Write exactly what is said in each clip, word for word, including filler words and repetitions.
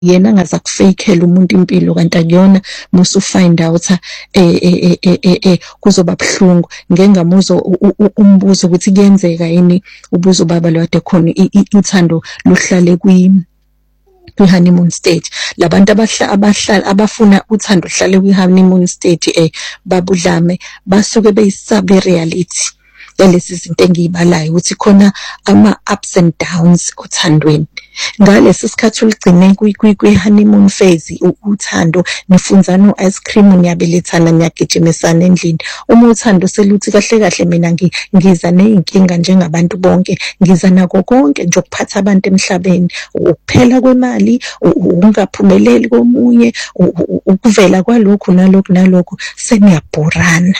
yena angaza kufakela umuntu impilo kanti akuyona musu find out eh eh eh eh kuzoba buhlungu ngengamuzo umbuzo ukuthi kuyenzeka yini ubuzo baba lo ade khona uthando luhlale kwi honeymoon stage. Labantu abahlala abahlala abafuna uthando luhlale kwi honeymoon stage eh babudlame basuke beyisabe reality lesi zinto engiyibalayo ukuthi khona ama ups and downs othandweni. Ngalesi sikhathi uligcine kwi honeymoon phase uthando nifunzana no ice cream niyabelethana niyagijimisana endlini. Uma uthando seluthi kahle kahle mina ngiza nezinkinga njengabantu bonke ngiza nako konke nje ukuphatha abantu emhlabeni ukuphela kwemali ungaphumeleli komunye ukuvela kwalokhu nalokhu nalokhu seniyabhorana.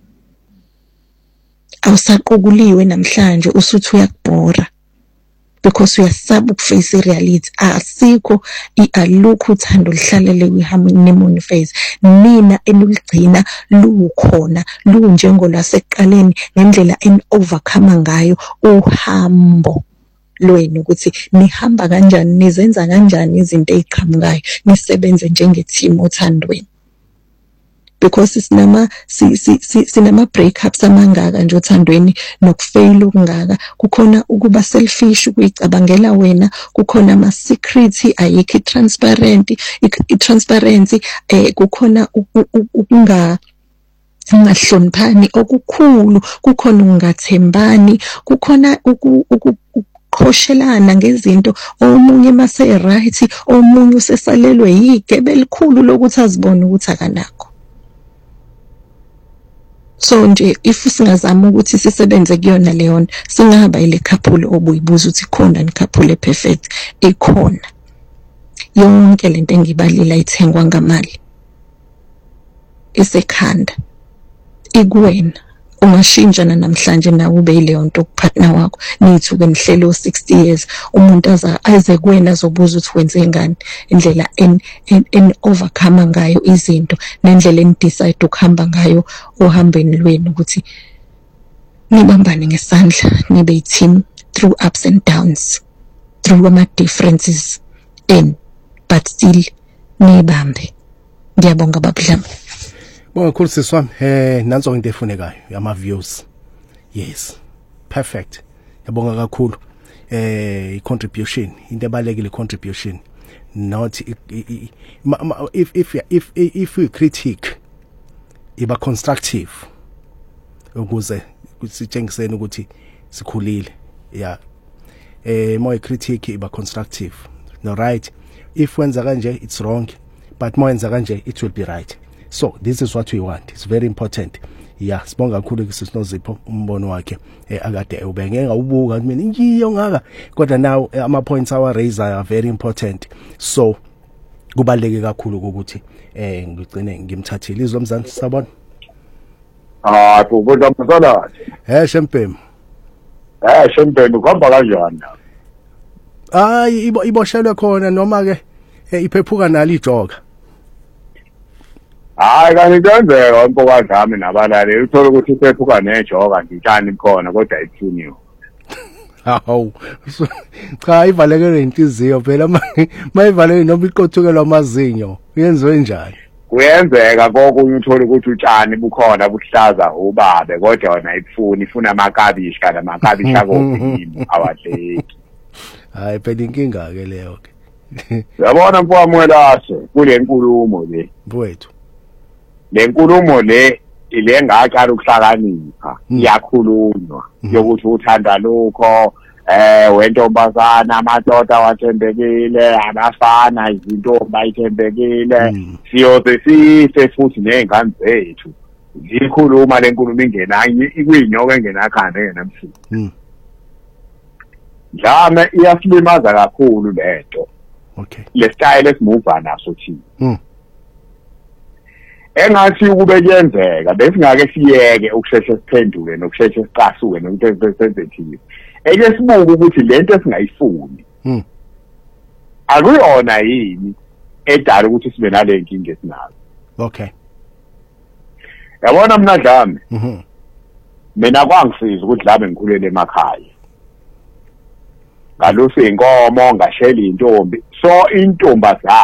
Awusaqukuliwe namhlanje usuthi uyakubhora because uyasaba ukuface reality. Asikho ialukho uthando lihlalele kwi-honeymoon phase. Nina enuligcina lukhona lu njengolwasekuqaleni ngendlela en overcome ngayo uhambo lwenu ukuthi nihamba kanjani nizenza kanjani izinto eziqhamukayo nisebenze njenge team othandweni. Because sinama sinama breakups amangaka nje othandweni nokufail okungaka kukhona ukuba selfish ukuyicabangela wena kukhona ama secret ayikho transparent i-transparency eh kukhona ukunga ungahloniphani okukhulu kukhona ungathembani kukhona ukuqhoshelana ngezinto omunye mase right omunye usesalelwe yigebe elikhulu lokuthi azibone ukuthi akanakho. So nje if singazama ukuthi sisebenze kuyona leyo singahamba ile couple obuyibuza ukuthi khona ni couple perfect ekhona yonke lento engibalila ithengwa ngamali isekhanda ikuwena ungashintshana namhlanje nawe ube ile nto kupartner wakho nithuke nihlelo sixty years umuntu aza aze kuwena azobuza ukuthi wenze ngani indlela en en overcome ngayo izinto nendlela en decide ukuhamba ngayo ohambeni lwenu ukuthi nibambane ngesandla nibe i-team through ups and downs through ama differences in but still nibambe. Ngiyabonga babudlame. Well, cool siswami eh nanso into efunekayo ama views. Yes. Perfect. Yabonga kakhulu. Eh contribution into ebalekile contribution not if if if if we critique iba constructive ukuze sitshengisene ukuthi sikhulile. Yeah. Eh more critique iba constructive. No right. If wenza kanje it's wrong but more wenza kanje it will be right. So this is what we want. It's very important. Yeah, sibonga kakhulu kuSinozipho umbono wakhe eh akade ubengeka ubuka mina ngiyo ngaka kodwa now ama points our raise are very important. So kubaleke kakhulu ukuthi eh ngigcine ngimthathile izwe mzansi sabona. Ah, kubuza msala. Eh Shempem. Eh Shempem kuhamba kanjani? Hayi ibo iboshelwe khona noma ke iphephuka nalo ijoka. Hayi kanti kwenzeka impokazami zami nabalali uthola ukuthi iphephuka nejoka ngitshani khona kodwa ithuniwe. Hawu. Cha ivalekele inhliziyo phela mayivaleke noma iqothukelwa amazinyo yenziwe njani? Kuyenzeka kokunye uthola ukuthi utshani bukhona buhlaza ubabe kodwa wona ifuni ifuna amakabishi kana amakabishi akophi awadleki. Hayi phela inkinga ke leyo ke. Yabona mfowamwelaso kule nkulumo le. Mfowethu. Le nkulumo le ile ngaqala ukuhlakanipha iyakhulunywa yokuthi uthanda lokho eh wentombazana amadoda wathembekile abafana izinto bayithembekile siyoze sife futhi nezingane zethu zikhuluma le nkulumo ingena ikuyinyoka engenakhanda engenamfuthi. Njame iyasilimaza kakhulu lento. Okay. Le style esimuva naso thina. Mhm. Engathi ukube kuyenzeka besingake siyeke ukusheshe siphenduke nokusheshe sicasuke nokuthi sesenzethile. Eke sibuke ukuthi lento esingayifuni. Mhm. Akuyona yini edala ukuthi sibe nale nkinga esinayo. Okay. Yabona mina Dlame. Mhm. Mina kwangisiza ukuthi Dlame ngikhulele emakhaya. ngalusa inkomo ngashela intombi so intombazana